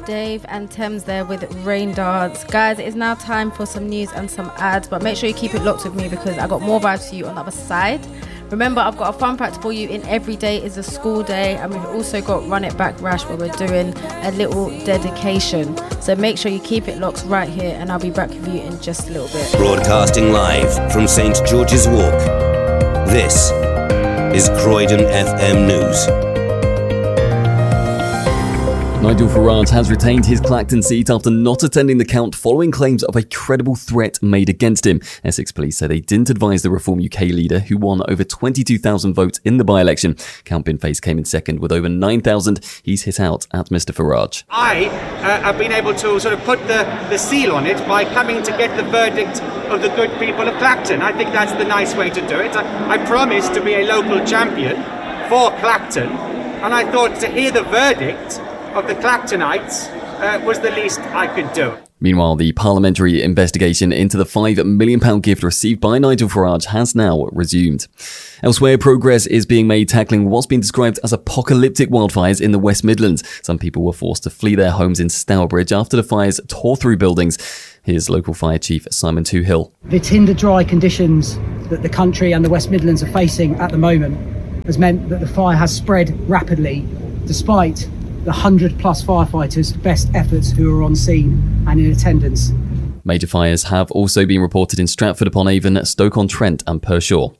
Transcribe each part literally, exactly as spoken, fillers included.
Dave and Thames there with Rain Dance. Guys, it is now time for some news and some ads, but make sure you keep it locked with me because I got more vibes for you on the other side. Remember, I've got a fun fact for you in Every Day is a School Day, and we've also got Run It Back Rash where we're doing a little dedication. So make sure you keep it locked right here, and I'll be back with you in just a little bit. Broadcasting live from Saint George's Walk, this is Croydon F M News. Nigel Farage has retained his Clacton seat after not attending the count following claims of a credible threat made against him. Essex police say they didn't advise the Reform U K leader, who won over twenty-two thousand votes in the by-election. Count Binface came in second with over nine thousand. He's hit out at Mister Farage. I uh, have been able to sort of put the, the seal on it by coming to get the verdict of the good people of Clacton. I think that's the nice way to do it. I, I promised to be a local champion for Clacton, and I thought to hear the verdict of the Clactonites uh, was the least I could do. Meanwhile, the parliamentary investigation into the five million pounds gift received by Nigel Farage has now resumed. Elsewhere, progress is being made tackling what's been described as apocalyptic wildfires in the West Midlands. Some people were forced to flee their homes in Stourbridge after the fires tore through buildings. Here's local fire chief Simon Toohill. The tinder dry conditions that the country and the West Midlands are facing at the moment has meant that the fire has spread rapidly, despite the one hundred plus firefighters' best efforts who are on scene and in attendance. Major fires have also been reported in Stratford-upon-Avon, Stoke-on-Trent and Pershore.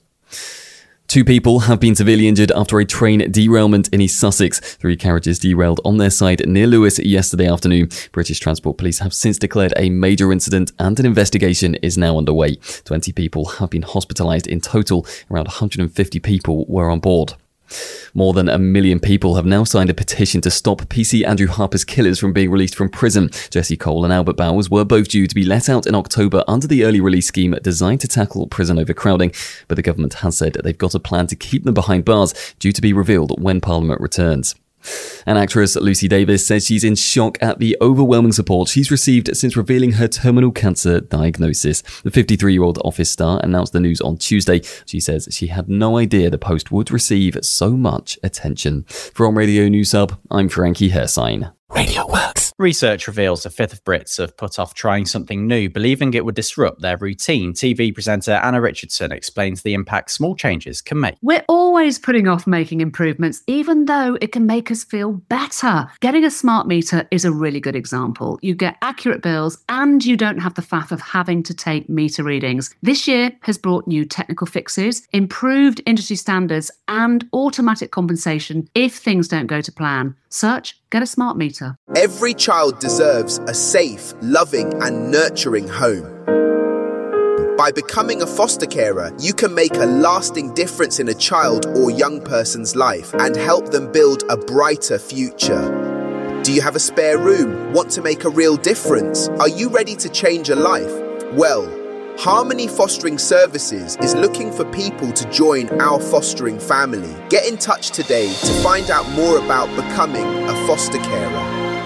Two people have been severely injured after a train derailment in East Sussex. Three carriages derailed on their side near Lewes yesterday afternoon. British Transport Police have since declared a major incident and an investigation is now underway. twenty people have been hospitalised in total. Around one hundred fifty people were on board. More than a million people have now signed a petition to stop P C Andrew Harper's killers from being released from prison. Jesse Cole and Albert Bowers were both due to be let out in October under the early release scheme designed to tackle prison overcrowding, but the government has said they've got a plan to keep them behind bars, due to be revealed when Parliament returns. And actress Lucy Davis says she's in shock at the overwhelming support she's received since revealing her terminal cancer diagnosis. The fifty-three-year-old Office star announced the news on Tuesday. She says she had no idea the post would receive so much attention. From Radio News Hub, I'm Frankie Hersign. Radio Works. Research reveals a fifth of Brits have put off trying something new, believing it would disrupt their routine. T V presenter Anna Richardson explains the impact small changes can make. We're always putting off making improvements, even though it can make us feel better. Getting a smart meter is a really good example. You get accurate bills and you don't have the faff of having to take meter readings. This year has brought new technical fixes, improved industry standards and automatic compensation if things don't go to plan. Search Get a Smart Meter. Every child deserves a safe, loving and nurturing home. By becoming a foster carer, you can make a lasting difference in a child or young person's life and help them build a brighter future. Do you have a spare room? Want to make a real difference? Are you ready to change a life? Well, Harmony Fostering Services is looking for people to join our fostering family. Get in touch today to find out more about becoming a foster carer.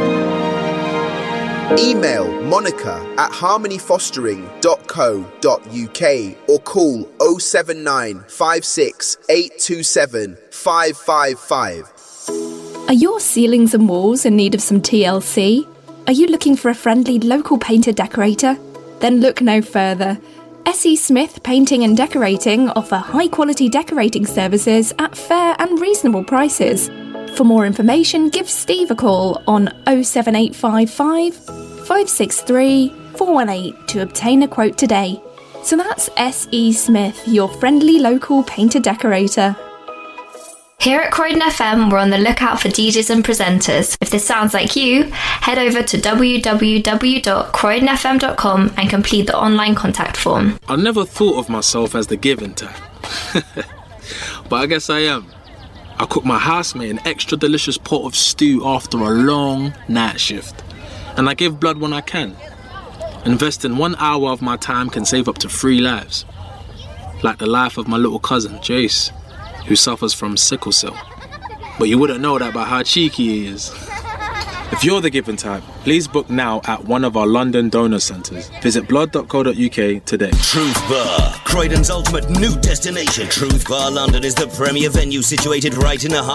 Email monica at harmony fostering dot co dot uk or call oh seven nine five six eight two seven five five five. Are your ceilings and walls in need of some T L C? Are you looking for a friendly local painter decorator? Then look no further. S E Smith Painting and Decorating offer high-quality decorating services at fair and reasonable prices. For more information, give Steve a call on oh seven eight five five, five six three, four one eight to obtain a quote today. So that's S E Smith, your friendly local painter decorator. Here at Croydon F M, we're on the lookout for D Js and presenters. If this sounds like you, head over to w w w dot croydon f m dot com and complete the online contact form. I never thought of myself as the giving type, but I guess I am. I cook my housemate an extra delicious pot of stew after a long night shift, and I give blood when I can. Investing one hour of my time can save up to three lives, like the life of my little cousin, Jace, who suffers from sickle cell. But you wouldn't know that by how cheeky he is. If you're the giving type, please book now at one of our London donor centres. Visit blood dot co dot uk today. Truth Bar, Croydon's ultimate new destination. Truth Bar London is the premier venue situated right in the heart